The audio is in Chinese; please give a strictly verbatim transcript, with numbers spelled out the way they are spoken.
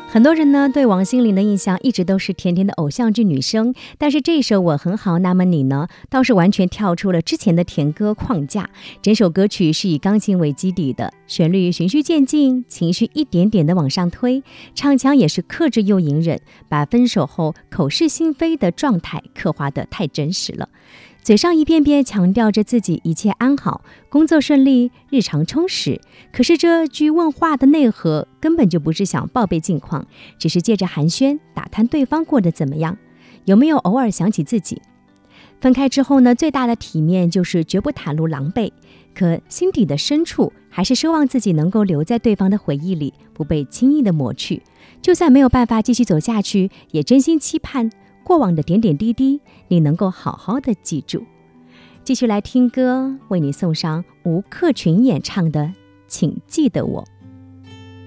很多人呢对王心凌的印象一直都是甜甜的偶像剧女生，但是这首我很好那么你呢倒是完全跳出了之前的甜歌框架。整首歌曲是以钢琴为基底的，旋律循序渐进，情绪一点点的往上推，唱腔也是克制又隐忍，把分手后口是心非的状态刻画得太真实了。嘴上一遍遍强调着自己一切安好，工作顺利，日常充实，可是这句问话的内核根本就不是想报备近况，只是借着寒暄打探对方过得怎么样，有没有偶尔想起自己。分开之后呢，最大的体面就是绝不袒露狼狈，可心底的深处还是奢望自己能够留在对方的回忆里，不被轻易的抹去。就算没有办法继续走下去，也真心期盼过往的点点滴滴你能够好好的记住。继续来听歌，为你送上吴克群演唱的《请记得我》。